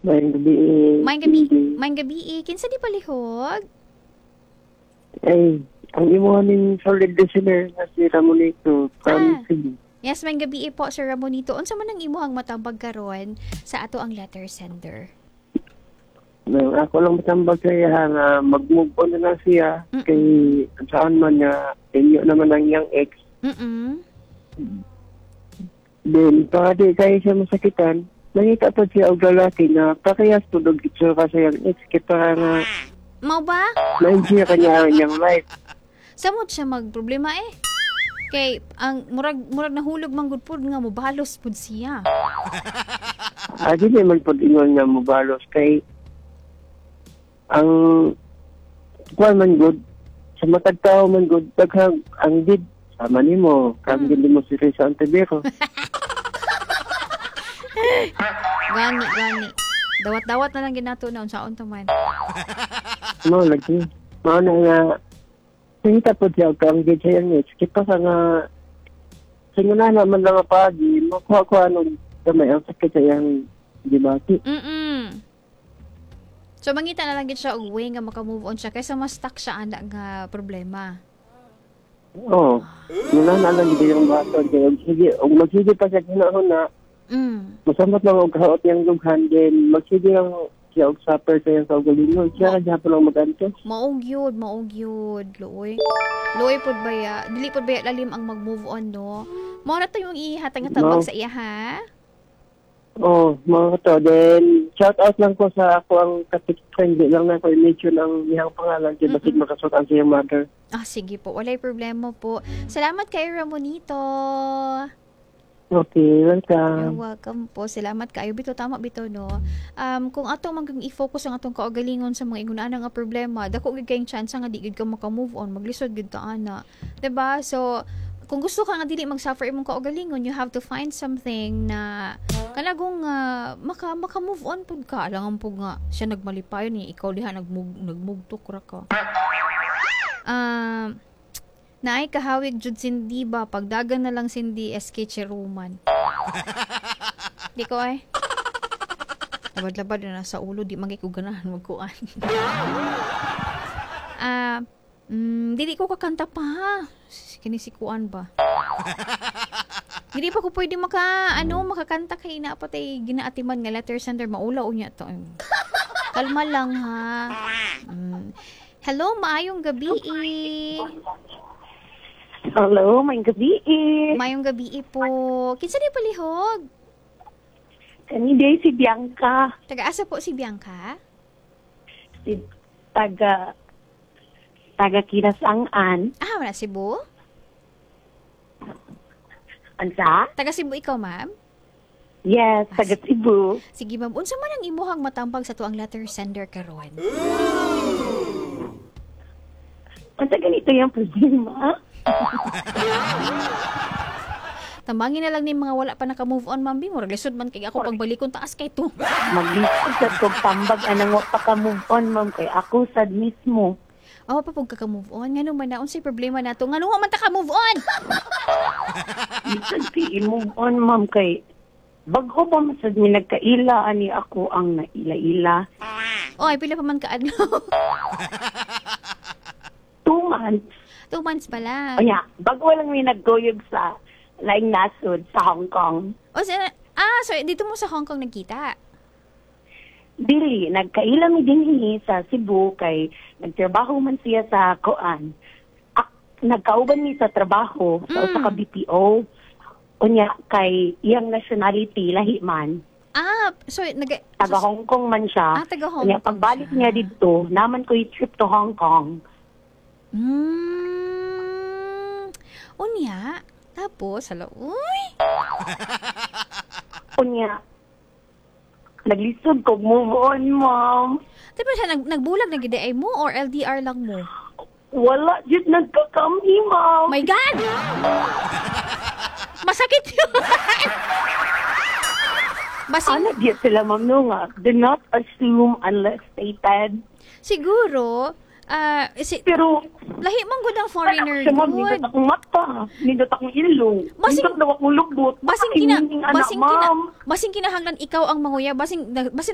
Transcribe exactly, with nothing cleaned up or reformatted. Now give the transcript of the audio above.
Mayang gabi eh. Mayang gabi, mayang gabi eh. Kinsa di palihog? Ay, ang imuhaning solid listener na si Ramonito from Ah. Cebu. Yes, mayang gabi eh po, Sir Ramonito. Unsa man ang imuhang matambag karon sa ato ang letter sender? Nang ako lang matambag sa iya nga mag-move on na lang siya Mm-mm. kay saan man niya inyo naman ang iyang ex. Mm-mm. Then, para di kayo siya masakitan, nangita pa siya og lalaki na pakiyas tulog ito ka sa iyang ex kaya para nga Mao ba? na-enjoy kanya ang iyang life. Samot siya magproblema eh. Kay ang murag murag nahulog man gud pud nga mobalos pud siya. Ah, di naman po ingon nga mobalos kay ang kuwan man good sa matag tao man good daghang ang did sama nimo kang Hmm. dili mo si Risa Antibero. Gani gani. Dawat-dawat na lang ginato na unsaon to man. Mo lagi mao na nga singita po siya kang did sa iyang ex kita sa nga singuna naman lang pa di makuha ko anong gamay ang sakit sa iyang dibati. Mm. So mangita na lang gid siya og way nga maka-move on siya kaysa mas stuck siya ana nga problema. Oo. Muna na lang dito yung bato. Sige, og magsige pa siya kinahon na Mm. masamot lang og kaot niyang dughan din magsige lang siya og supper sa iyang kaugalingon. Siya ka gyapon lang mag-antos. Maog yun, maog yun, Loy. Loy pod ba ya? Dili pod ba ya lalim ang mag-move on, no? Mao na to yung ihatag nga tabag No. sa iya, ha? Oo, mga to. Then, shout out lang ko sa ako ang kapit friend. Di lang na ko i-mention ang iyang pangalan. Di basit makasuot ang sa iyang mother. Ah, sige po. Walay problema po. Salamat kay Ramonito. Okay, You're welcome. welcome po. Salamat kayo. Bito, tama bito, no? Um, kung atong maging i-focus ang atong kaugalingon sa mga ingunaan nga problema, dako gid kayong chance nga di gid ka maka-move on, maglisod gid ta ana. 'Di ba? So, kung gusto ka nga dili mag-suffer imong kaugalingon, you have to find something na kanagong uh, maka maka-move on pud ka. Alangan pud nga siya nagmalipayon ni ikaw diha nagmug nagmugtok ra ka. Um, naay kahawig jud sindi ba pagdagan na lang sindi S K Cheruman. Di ko ay. Labad-labad na sa ulo di magi ko ganahan magkuan. Ah, mm, dili ko kakanta pa ha. Kinisikuan ba? Dili pa ko pwede maka ano makakanta kay na patay ginaatiman nga letter sender maulaw niya to. Kalma lang ha. Mm. Hello, maayong gabi. Hello, may gabi eh. Mayong gabi po. Kinsa di palihog? Kani day si Bianca. Taga-asa po si Bianca? Si taga taga Kinasangan. Ah, wala Cebu? Ansa? Taga Cebu ikaw, ma'am? Yes, taga Cebu. Sige, ma'am. Unsa man ang imuhang matambag sa tuang letter sender karon? Ansa ganito yung problema? Tambangin na lang ni mga wala pa naka-move on, ma'am. Murag lisod man kay ako pagbalikon taas kay to. Maglisod sa kong tambag anang wa pa ka move on, ma'am. Kay ako sad mismo. Oh, pa pug ka move on. Ngano man na unsay problema nato? Ngano man ta ka move on? Lisod ti move on, ma'am. Kay bago pa masad mi nagkaila ani ako ang naila-ila. Oy, pila pa man ka adlaw? Two months. Two months pa lang. O ya, bago lang mi naggoyog sa laing nasod sa Hong Kong. O sa ah, so dito mo sa Hong Kong nagkita. Dili, nagkaila mi dinhi sa Cebu kay nagtrabaho man siya sa Koan. Ak, nagkauban mi sa trabaho sa Mm. usa ka B P O. Unya kay iyang nationality lahi man. Ah, so nag Taga Hong Kong man siya. Ah, taga Hong Unya Kong pagbalik siya. niya didto, naman ko trip to Hong Kong. Hmm. Unya, tapos hala, uy. Unya naglisod ko move on, ma'am. Diba siya nag nagbulag na gid ay mo or L D R lang mo? Wala jud nagkakami, ma'am. My God! Masakit yun! Basing, Ano diya sila, ma'am, no nga? Do not assume unless stated. siguro, ah, si, Pero, lahi man gud ang foreigner siya, ma'am, nindot good. akong mata, nindot akong ilong, Basing- nindot daw akong lubot. Basing Bakit kina, hinihingi, anak, basing kina, ma'am? basing kinahanglan ikaw ang manguya, basing, basing